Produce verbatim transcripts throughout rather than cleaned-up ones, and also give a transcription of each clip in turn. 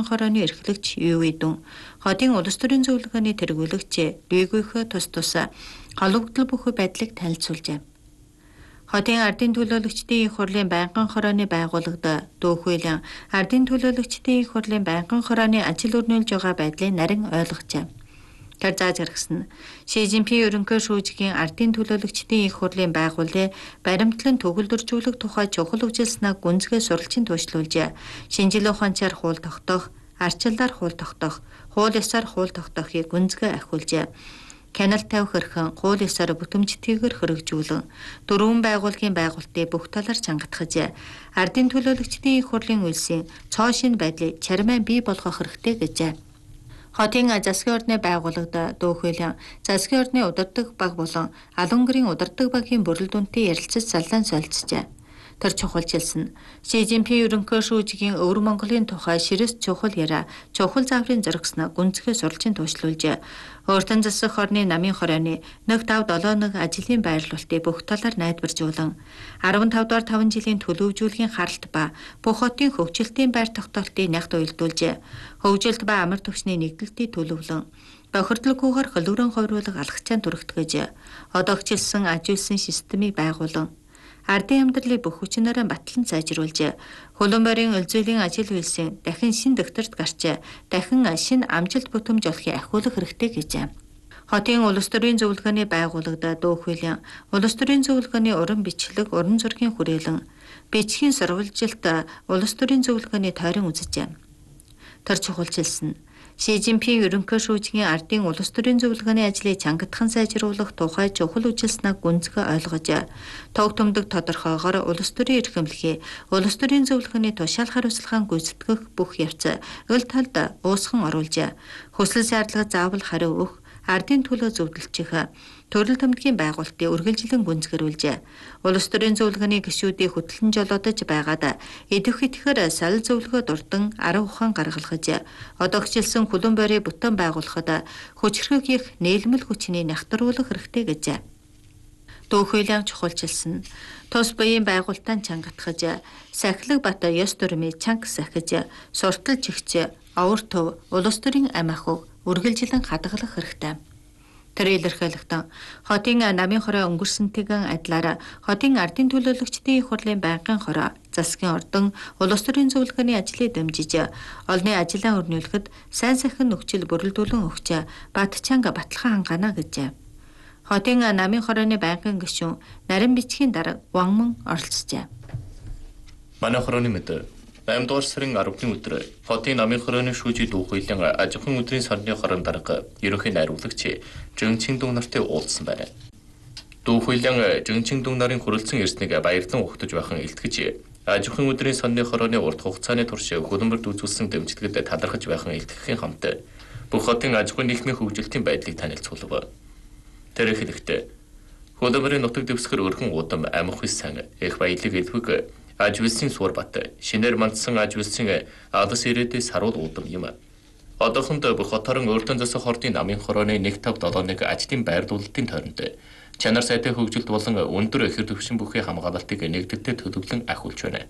хорооны эрхлэгч Юу Идун, хотын улс төрийн зөвлөгөөний тэргүүлэгч Лигүйхэ тус тусаа холбогдол бүхий байдлыг танилцуулжээ. Хотын ардын төлөөлөгчдийн их хурлын байнгын хорооны байгууллагад дүүхвэйлэн ардын төлөөлөгчдийн их хурлын байнгын хорооны ажил өрнүүлж байгаа байдлыг нарийн ойлгожээ. Тэр зааж гаргасан нь Ши Жинпин ерөнхий шүүжгийн ардын төлөөлөгчдийн их хурлын байгууллын баримтлан төгөлдржүүлэх тухай чухал үжилснээ гүнзгий суралцын туйшлуулжээ. Шинжилгээ ухаанчаар хууль тогтоох, арчилдаар хууль тогтоох, хууль ёсоор хууль тогтоохыг гүнзгий ахиулжээ. Канал тавих хэрхэн хууль ёсоор бүтэмжтэйгээр хэрэгжүүлэн дөрвөн байгууллагын байгуулалтыг бүх талаар чангатгаж ардын төлөөлөгчдийн их хурлын үйлсийн цоо шин байдлыг чармай бий болгох хэрэгтэй гэжээ. Хотын засгийн орны байгууллагад дүүхвэйлэн засгийн орны удирдаг баг болон алан гэрийн удирдаг багийн бүрэл дүнтэй ярилцаж саллан солилцжээ. Тэр чухалчилсан Ши Жинпин ерөнхий шүүжгийн өвөр Монголын тухай ширэс чухал яриа чухал зааврын зөргснө гүнзгий суралцын туйшлуулжээ. Өөртөн засах орны намын хорооны нэг тав долоо нэг ажлын байрлуулалтыг бүх талаар найдваржуулан арван тав дугаар таван жилийн төлөвжүүлгийн харалт ба бүх хотын хөгжилтийн байр тогтоолтыг нягт уялдуулжээ. Хөгжилт ба амар түвшний нэгдэлтийг төлөвлөн бохирдлоггүйгээр хөлөөрөн хувируулах алхацаанд түрэгтгэж одоогчилсан ажилсан системийг байгуулан ардын амьдралыг бүх хүчнээрээ батлан сайжруулж хөлөн борийн өлзөлийн ажил үйлсийн дахин шин докторт гарч дахин шин амжилт бүтэмж олохыг ахиулах хэрэгтэй гэжээ. Хотын улс төрийн зөвлөгөөний байгууллагад дүүхвэйлэн улс төрийн зөвлөгөөний уран бичлэг, уран зургийн хүрээлэн бичгийн сурвалжилт улс төрийн зөвлөгөөний тойрон үзжээ. Тэр чухалчилсан Ши Жинпин ерөнхий шүүжгийн ардын улс төрийн зөвлөгөөний ажлыг чангатхан сайжруулах тухай чухал үжилснээ гүнзгий ойлгож, төг төмдөг тодорхойгоор улс төрийн эрхэмлэхийг улс төрийн зөвлөгөөний тушаал хариуцлагын гүйцэтгэх бүх явц өл талд уусхан оруулж, хүсэл шаардлага заавал хариу өгөх, ардын төлөө зөвлөлчих, төрөл төмдөгийн байгуулалтыг үргэлжлэн гүнзгэрүүлж, улс төрийн зөвлөгөөний гишүүдийг хөтлөн жолоодож байгаад идэх итгэхэр салил зөвлөгөө дурдан арга ухаан гаргалгаж, одоогчилсан хөлөн борийг бүтэн байгуулахад хүчрхэг их нээлмэл хүчний нягтруулах хэрэгтэй гэжээ. Дүүхвэйлэн чухалчилсан тус буян байгуултаан чангатгаж, сахилэг бат ёс дүрмийг чанга сахиж, суртал чигч, овор төв, улс төрийн ам ахуйг үргэлжлэн хадгалах хэрэгтэй. Тэр илэрхийлэгтэн хотын намын хороо өнгөрсөнтэйгэн адилаар хотын ардын төлөөлөгчдийн их хурлын байнгын хороо, засгийн ордон, улс төрийн зөвлөгөөний ажлыг дэмжиж, олонний ажлаа өрнүүлэхэд сайн сайхан нөхцөл бүрэлдүүлэн өгч, бат чанга баталхан хангаана гэжээ. Хотын намын хорооны байнгын гишүүн нарийн бичгийн дарга Ванман оролцжээ. Манай хорооны мэд eight дугаар сарын арваны өдөр хотын намын хорооны шүүжийг дүүхвэйлэн аж ахуйн өдрийн сарны хорон дарга ерөнхий найруулагч Жин Чиндун нартай уулзсан байна. Дүүхвэйлэн Жин Чиндун нарын хүрэлцэн ирснийг баярлан ухтаж байхан илтгэж, аж ахуйн өдрийн сарны хорооны урт хугацааны турш хөлбөрт үзүүлсэн дэмжлэгэд талархаж байхан илтгэхийн хамт бүх хотын аж ахуйн нийгмийн хөгжилтийн байдлыг танилцуулав. Тэр хэлэхдээ хөлбөрийн нутаг дэвсгэр өргөн удам амх хис сан их баялаг илвэг аж үйлсийн суурь бат шинээр мандсан аж үйлсийн алс ирээдээ саруул удам юм. Одоохонд бүх хоторон өөртөө засах хордын намын хорооны one five seven one ажлын байрлуулалтын тойронд чанар сайтай хөгжилт болон өндөр ихэр төвшин бүхий хамгаалалтыг нэгдэлтэй төлөвлөн ахиулж байна.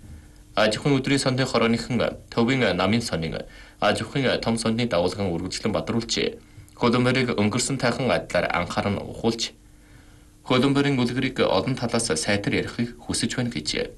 Аж ахуйн өдрийн сандын хорооныхан төвийн намын сонин аж ахуйн том сонины дагуулгын үргэлжлэн бадруулж, хөлбөрийг өнгөрсөн тайхан адилаар анхааран ухуулж, хөлбөрийн үлгэрийг олон талаас сайтар ярихыг хүсэж байна гэж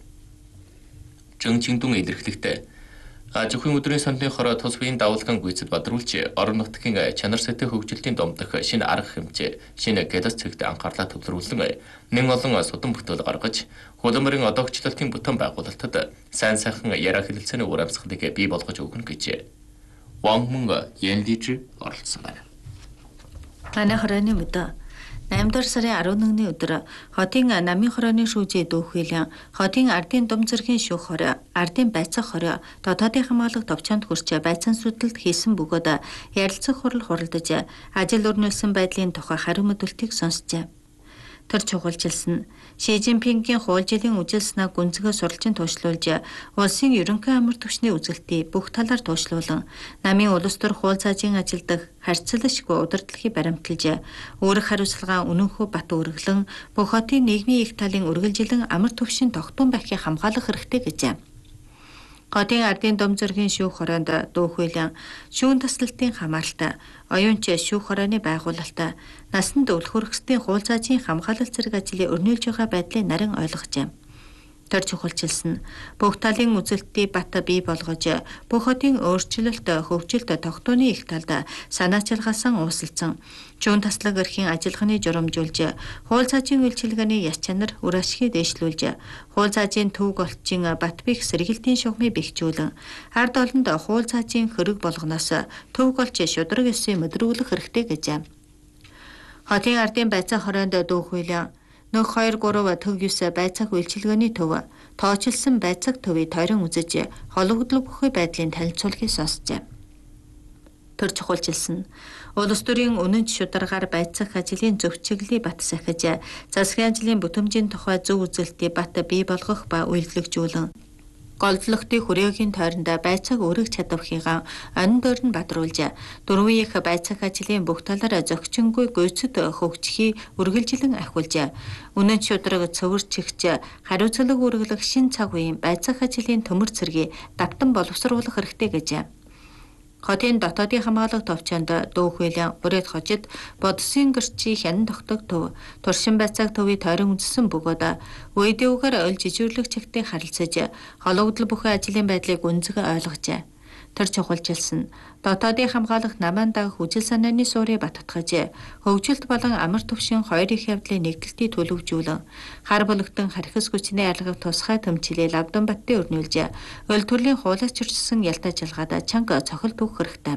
Жин Чиндун илэрхийлэхдээ аж ахуйн өдрийн сандын хороо тус биеийн давалгаан гүйцэд бадруулж, орон нутгийн чанар сайтай хөгжилтийн домдох шинэ арга хэмжээ, шинэ гэлас цэгт анхаарлаа төвлөрүүлэн нэн олон судан бүтээл гаргаж, хөлбөрийн одоогчлалтын бүтэн байгуулалтад сайн сайхан яриа хэлэлцээний үр амьсгалыг бий болгож өгнө гэж Ванман Янлиж оролцсон байна. Манай хорооны өдөр eight дугаар сарын elevenны өдөр хотын намын хорооны шүүжээ дүүхвэйлэн хотын ардын дум зэргийн шүүх хороо, ардын байцаах хороо, дотоодын хамгаалах товчоонд хүрч байцаан судалд хийсэн бөгөөд ярилцах хурал хуралдаж, ажил өрнүүлсэн байдлын тухай хариу мэдүүлтийг сонсжээ. Тэр чухалчилсан Ши Жинпингийн хууль жилийн үжилснээ гүнзгий суралцын туйшлуулж, улсын ерөнхий амар түвшний үзэлтийг бүх талаар туйшлуулан, намын улс төр хууль цаажийн ажилдах харьцуулашгүй удирдлагыг баримталж, өөрөх хариуцлагаа үнэнхүү бат өргөлөн, бүх хотын нийгмийн их талын үргэлжилэн амар түвшин тогтун байхыг хамгаалах хэрэгтэй гэжээ. Хотын ардын дом зөргийн шүүх хороонд дуух хуулийн шүүн тасалтын хамааралтай оюунч шүүх хорооны байгуулалтаа насанд өлөхөрөхсдийн хууль заажийн хамгаалалт зэрэг ажлыг өрнүүлж байгаа байдлыг нарийн ойлгожээ. Тэр чухалчилсан бүх талын үзэлтийг бат бий болгож бүх хотын өөрчлөлт хөгжилт тогтооны их талд санаачилгаасан уусалсан шүүн таслаг эрхийн ажиллагааны журамжуулж хууль заажийн үйлчилгээний яс чанар үр ашгийг дэвшлүүлж хууль заажийн төв голчийн бат бих сэргээлтийн шугамыг бэхжүүлэн ард олонд хууль заажийн хэрэг болгоноос төв голч шудраг ёсыг мэдрүүлэх хэрэгтэй гэжээ. Хотын ардын байцаа хороонд дуух хуулийн нөх хоёр гурав төв юус байцааг үйлчилгээний төв тооцолсон байцааг төвийг тойрон үзэж хологдлог бүхий байдлын танилцуулгыг сонсжээ. Тэр чухалчилсан улс төрийн үнэн шударгаар байцаах ажлын зөв чиглэлийг бат сахиж засгийн ажлын бүтэмжийн тухай зөв үзэлтийг бат бий болгох ба үйлдвэрлэжүүлэн голдлогтын хүрээгийн тойронд байцааг өргөх чадвархыгаа онин доор нь бадруулж дөрвөн их байцаах ажлын бүх талаар зохицонгүй гүйцэд хөгжихийг үргэлжлэн ахиулж үнэн шударга цөвөрчигч хариуцлага үргэлэх шин цаг үеийн байцаах ажлын төмөр цэргийг давтан боловсруулах хэрэгтэй гэжээ. Хотын дотоодын хамгаалалт товчонд дуух хуулийн бүрээд хожид бодсын гэрчи хянан тогтог төв туршин байцааг төвийг тойрон үзсэн бөгөөд үедэвгээр ойл жижүүрлэх чигтээ харилцаж хологдол бүхэн ажлын байдлыг үнцэг ойлгожээ. Тэр чухалчилсан дотоодын хамгаалах намаан дагах үжил санааны суурийг баттгаж хөгжилт болон амар төвшин хоёр их явдлын нэгдэлтийг төлөвжүүлэн хар бүлэгтэн харьхас хүчний алгав тусгай төмчлээ лавдан баттын өрнүүлж ойл төрлийн хуулиас чирчсэн ялтаж жалгаад чанга цохол түүх хэрэгтэй.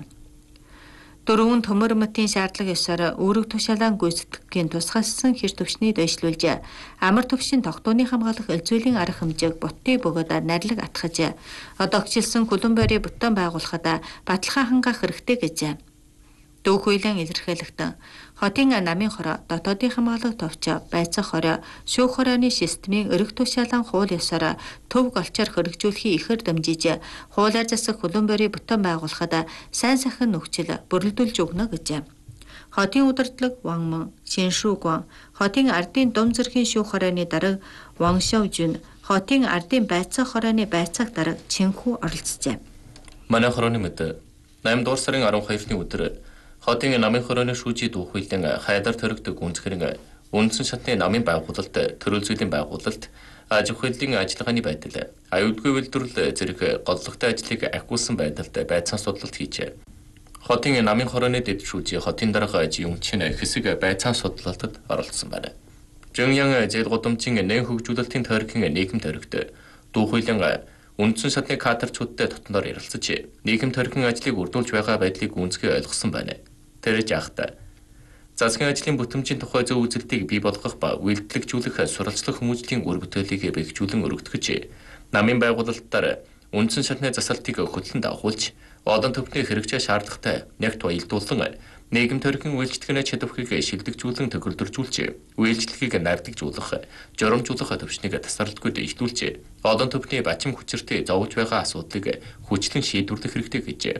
Дөрвөн төмөр мөтийн шаардлага ёсоор үүрэг тушаалан гүйцэтгэхийн тусгайлсан хэр төвшний дэвшлүүлж амар төвшин тогтооны хамгаалах элзүүлийн арга хэмжээг бутны бөгөөд нарилаг атгаж одоогчилсан хөлөн байрыг бүтэн байгуулахад баталгаа хангаах хэрэгтэй гэжээ. Дүүх хуулийн илэрхийлэгтэн хотын намын хороо дотоодын хамгаалалт товч байцаах хороо шүүх хорооны системийн өрг тушаалан хууль ёсоор төв голчоор хэрэгжүүлэхийг ихэр дамжиж хуулиар засах хөлөн байрыг бүтэн байгуулахад сайн сайхан нөхцөл бүрэлдүүлж өгнө гэжээ. Хотын удирдлага Ванман, Шиншүүгван, хотын ардын дом зөргийн шүүх хорооны дарга Ваншаужүн, хотын ардын байцаах хорооны байцаах дарга Чинхүү оролцжээ. Манай хорооны мэд наймд дугаар сарын арван хоёрны өдөр хотын намын хорооны шүүжийн дуух хуулийн хайдар төрөгдөг гүнзгэрийн үндсэн шатны намын байгуулалт, төрөл зүйлийн байгуулалт, аж ахуйлын ажиллагааны байдал, аюулгүй үйлдвэрлэл зэрэг голлогтой ажлыг ахиулсан байдалд байцаан судлалт хийжээ. Хотын намын хорооны дэд шүүжийн хотын дарга Жиюнчин хэсэг байцаан судлалтад оролцсон байна. Жиньян зээл гудамжийн нэн хөгжүүлэлтийн тойргийн нийгэм тойрогт дуух хуулийн үндсэн шатны кадрчуудтай тотноор ярилцаж нийгэм тойргийн ажлыг үрдүүлж байгаа байдлыг гүнзгий ойлгосон байна. Тэр жахта засгийн ажлын бүтэмжийн тухай зөв үзэлтийг бий болгох ба үйлдвэрлэгжүүлэх сурвалжлах хүмүүжлийн үр бүтээлийг бэхжүүлэн өргөдгөж намын байгуулалтаар үндсэн шатны засалтыг хөтлөн дагуулж олон төвхний хэрэгжээ шаардлагатай нэгт баялдуулан нийгэм тойргийн үйлчлэгээний чадварыг шилдэгжүүлэн төгөлдржүүлж үйлчлэгийг нардагжуулах, журамжуулах төвчнийг тасралтгүй дэвшлүүлж олон төвхний бачим хүчиртэй зовж байгаа асуудлыг хүчлэн шийдвэрлэх хэрэгтэй гэжээ.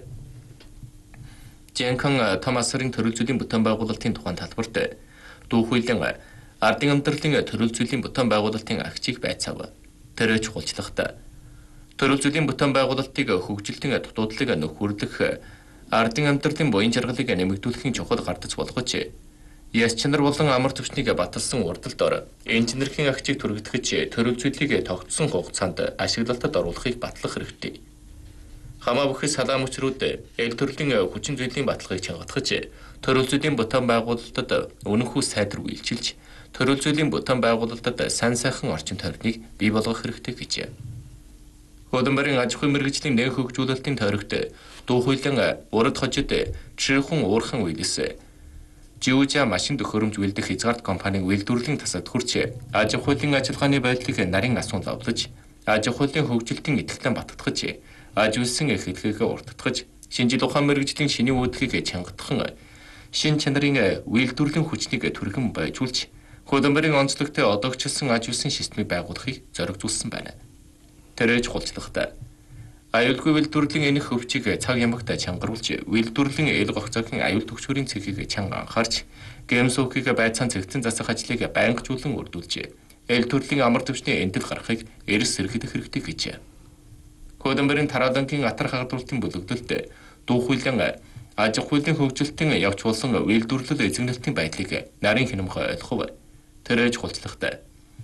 Жинхан Томасрын төрөл зүйлийн бүтээн байгуулалтын тухайн талбарт дуух хуулийн ардын амьдралын төрөл зүйлийн бүтээн байгуулалтын агчийг байцаав. Тэр чухалчлагатай төрөл зүйлийн бүтээн байгуулалтыг хөгжилтийн дутуудлыг нөхөрлөх ардын амьдралын буян жаргалыг нэмэгдүүлэхийн чухал гардаж болгож яс чанар болон амар төвчнийг баталсан урдалд ор инженерийн агчийг түргэгдэж төрөл зүйлийг тогтсон хугацаанд ашиглалтад оруулахыг батлах хэрэгтэй. Хамаа бүхий салаам өчрүүд эл төрлийн хүчин зүйлийн баталгааг чангатгаж төрөл зүйлийн бүтээн байгуулалтад үнэнхүү сайдар үйлчилж төрөл зүйлийн бүтээн байгуулалтад сайн сайхан орчин тойрныг бий болгох хэрэгтэй гэжээ. Хөдөлмөрийн аж ахуйн мэргэжлийн нэн хөгжүүлэлтийн тойрогт дуух хуулийн урд хожид чихэн уурхан үйлс Жиужа машин төхөөрөмж үйлдэх хязгаарт компанийн үйлдвэрлэлийн тасад хүрч аж ахуйн ажиллагааны байдлыг нарийн асуун лавлаж аж ахуйн хөгжилтийн итгэлтэй баттгаж аж үйлсэн эхлэлгээ уртдгаж шинжил ухаан мэргэжлийн шинийн үүдхийг чангатхан шин чанарын үйлдвэрлэлийн хүчнийг түргэн байжуулж хөдөлмөрийн онцлогтой одоогчилсан аж үйлсэн системийг байгуулахыг зоригжуулсан байна. Тэр чухалчлагатай аюулгүй үйлдвэрлэлийн энэх хөвчийг цаг ямагт чангаруулж үйлдвэрлэлийн эл гогцоогийн аюул төгшүүрийн цэгийг чанга анхаарч гэмсүүхийг байцаан цэгцэн засах ажлыг байнгачуулан үрдүүлж эл төрлийн амар төвчний эндэл гарахыг эрс сэргийлэх хэрэгтэй гэжээ. Хөдөлмөрийн тараалангийн атар хагадуултын бүлэгдэлд дуу хуулийн аж ахуй хуулийн хөгжилтийн явж болсон үйлдвэрлэл эзэмнэлтийн байдлыг нарийн хянамх ойлгов. Тэрэж хулцлагтай.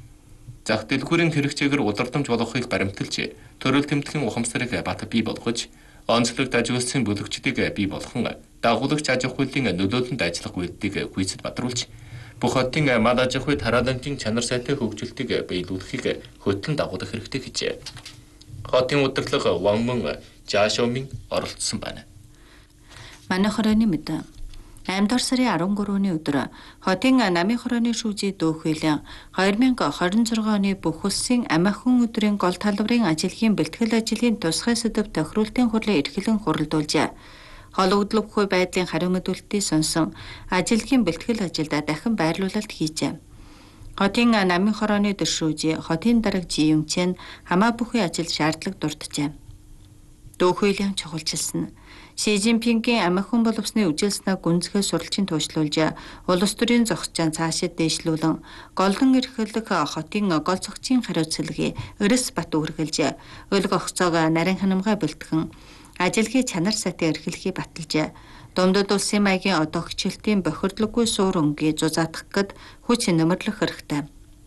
Зах дэлгүүрийн хэрэгцээгээр удирдамж болгохыг баримталж, төрөл тэмдгийн ухамсарыг бат бий болгож, онцлог дажуулсан бүлэгчдийг бий болгон, дагуулагч аж ахуй хуулийн нөлөөлөлд ажиллах үйлдэлийг гүйцэд бадруулж, бүх хотын мад аж ахуй тараалангийн чанар сайтай хөгжилтийг биелүүлэхийг хөтлөн дагуулах хэрэгтэй гэжээ. Хотын удирдлага Ванмөн Жашомин оролцсон байна. Манай хорооны мэдээ. аймд дор сарын арван гурваны өдөр хотын намын хорооны шүүжийн дүүх хуулийн хоёр мянга хорин зургаан оны бүх улсын амиахан өдрийн гол талбарын ажилхийн бэлтгэл ажлын тусгай сэдэв тохируултын хурлын эрхлэн хуралдуулжээ. Холбогдлог буй байдлын хариу мэдүүлэлтийг сонсон ажилхийн бэлтгэл ажилдаа дахин байрлуулалт хийжээ. Хотын намын хорооны өдөр шүүжийн хотын дарга Жиюнчэн хамаа бүхий ажил шаардлага дурджээ. Дүүх хуулийн чухалчилсан Ши Жинпингийн амиахан боловсны үжилснээ гүнзгий суралцын туушлуулж, улс төрийн зохицон цаашид дээшлүүлэн, голдон эрхлэх хотын гол зохицын хариуцлагыг Эрс бат үргэлж, өлг огцоог нарийн ханамгай бэлтгэн, ажилгийн чанар сайтай эрхлэхийг баталж, Дундад улсын маягийн одоо хичээлтийн бохирдлоггүй суур өнгийг зузаатах гэд хүч нэмэрлэх хэрэгтэй.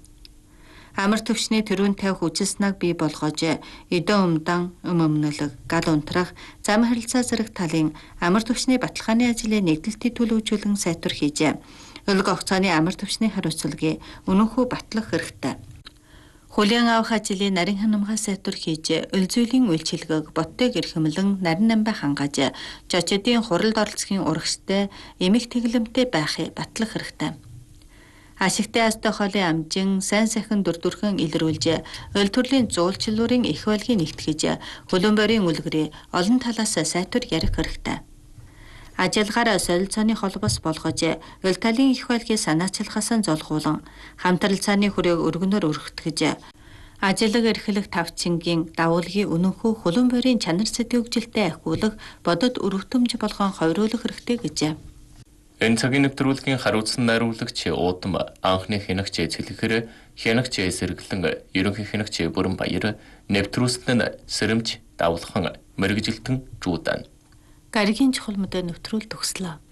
Амар төвчний төрүүн тавих үжилснаг бий болгож, эдэн умдан, өмөмнөлөг, гал унтрах, зам харилцаа зэрэг талын амар төвчний баталгааны ажлын нэгдэлтийг төлөвлөжүүлэн сайтар хийжээ. Өлг огцооны амар төвчний хариуцлагыг үнэнхүү батлах хэрэгтэй. Хүлээн авах ажлын нарийн ханамгай сайтар хийж, өл зүйлийн үйлчилгээг боттойг эрхэмлэн нарийн намбай хангааж, жочдын хуралд оролцохын урагштай, эмэг тэглэмтэй байхыг батлах хэрэгтэй. Ашигтай астай хоолын амжин сайн сайхан дүрдүрхэн илрүүлж, өл төрлийн зуулчлуурын их байлгийг нэгтгэж, хөлбөмбөрийн үлгэрээ олон талаас сайтар ярих хэрэгтэй. Ажилгаар солилцооны холбоос болгож, өл талын их байлгийг санаачлахаас золгуулан, хамтрал цааны хүрээг өргөнөөр өргөтгөж, ажил эрхлэх тавцингийн давуулгын үнэнхүү хөлбөмбөрийн чанар сэтгэгжилтэй ахиулах, бодод өрөвтөмж болгон хойруулах хэрэгтэй гэжээ. Энэ цагийн нэвтрүүлгийн хариуцсан найруулагч Уудам анхны хянагч Цэлэхэр хянагч Сэргэлэн ерөнхий хянагч Бүрэн Баяр нэвтрүүлсэн нь Сэрэмж Давлхан мэрэгжилтэн Жуудан. Гаригийн чухал мэдээ нэвтрүүл төгслөө.